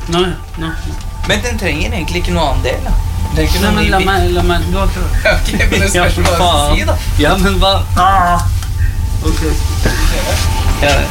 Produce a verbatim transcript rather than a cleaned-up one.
Nå, nå. Men den trenger egentlig ikke noe annen del, da. Den trenger ikke Nei, noe men ny la bit. meg, la meg, du har ikke... Ok, men det spørs hva du skal si, da. Ja, men hva? Ah! Ok. Ja,